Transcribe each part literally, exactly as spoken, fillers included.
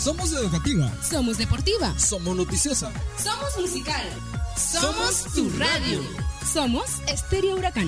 Somos educativa. Somos deportiva. Somos noticiosa. Somos musical. Somos tu radio. Somos Estéreo Huracán.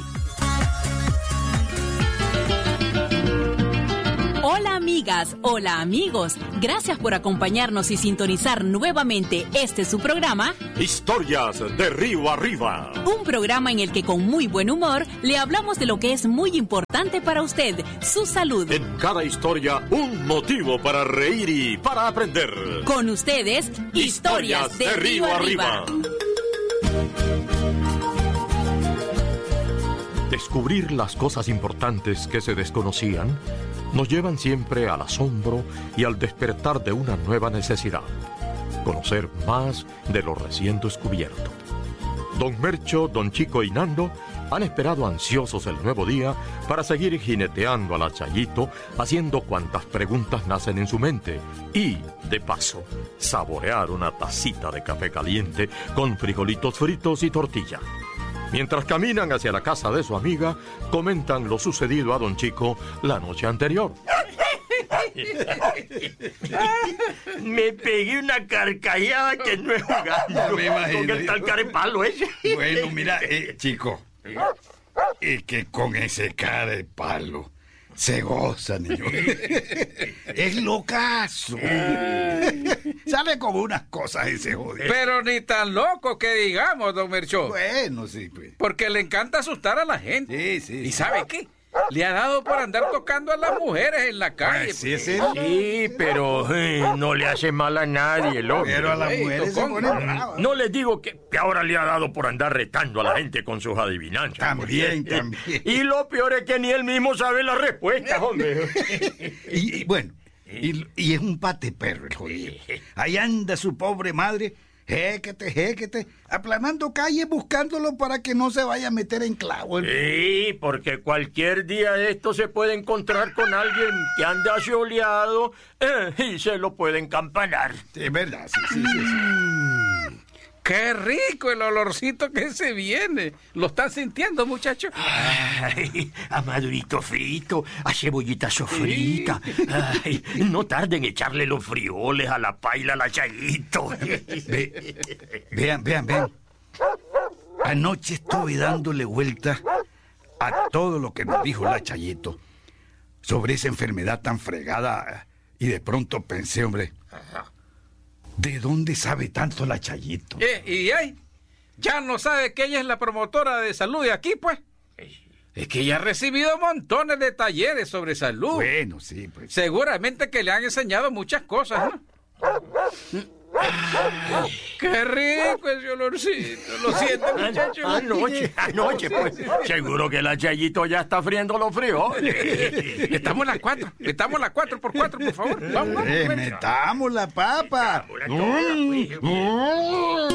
Hola amigas, hola amigos, gracias por acompañarnos y sintonizar nuevamente este su programa Historias de Río Arriba. Un programa en el que con muy buen humor le hablamos de lo que es muy importante para usted, su salud. En cada historia un motivo para reír y para aprender. Con ustedes, Historias, Historias de, de Río, Río Arriba. Arriba. Descubrir las cosas importantes que se desconocían nos llevan siempre al asombro y al despertar de una nueva necesidad: conocer más de lo recién descubierto. Don Mercho, Don Chico y Nando han esperado ansiosos el nuevo día para seguir jineteando a la Chayito, haciendo cuantas preguntas nacen en su mente y, de paso, saborear una tacita de café caliente con frijolitos fritos y tortilla. Mientras caminan hacia la casa de su amiga, comentan lo sucedido a Don Chico la noche anterior. Me pegué una carcajada que no es jugando. No me imagino. Con el tal carepalo ese. Bueno, mira, eh, chico, es que con ese cara de palo se goza, niño. Es locazo. Sale como unas cosas ese joder. Pero ni tan loco que digamos, don Merchó. Bueno, sí, pues. Porque le encanta asustar a la gente. Sí, sí. ¿Y sabe qué? Le ha dado por andar tocando a las mujeres en la calle. Pues, sí, es él. Sí, pero eh, no le hace mal a nadie el hombre. Pero a las mujeres se pone brava. No les digo que, que ahora le ha dado por andar retando a la gente con sus adivinanzas. También, también. Y lo peor es que ni él mismo sabe la respuesta, hombre. y, y bueno, y, y es un pate perro el jodido. Ahí anda su pobre madre, jéquete, jéquete, aplanando calles buscándolo para que no se vaya a meter en clavo. Sí, porque cualquier día de esto se puede encontrar con alguien que anda soleado eh, y se lo pueden campanar. Es verdad, sí, sí, sí, sí. Mm, ¡qué rico el olorcito que se viene! ¿Lo están sintiendo, muchachos? Ay, a madurito frito, a cebollita sofrita. Ay, no tarden en echarle los frioles a la paila, a la Chayito. Ve, vean, vean, vean. Anoche estuve dándole vuelta a todo lo que nos dijo la Chayito sobre esa enfermedad tan fregada y de pronto pensé, hombre, ¿de dónde sabe tanto la Chayito? Eh, ¿Y ahí? ¿Ya no sabe que ella es la promotora de salud de aquí, pues? Es que ella ha recibido montones de talleres sobre salud. Bueno, sí, pues. Seguramente que le han enseñado muchas cosas, ¿no? Ay, ¡qué rico ese olorcito! Lo siento, muchachos. Anoche, anoche, pues. Seguro que la Chayito ya está friendo los frijoles. Estamos las cuatro. Estamos las cuatro por cuatro, por favor. Vamos, vamos. Eh, metamos la papa. Metámosla toda, pues. Mm, mm.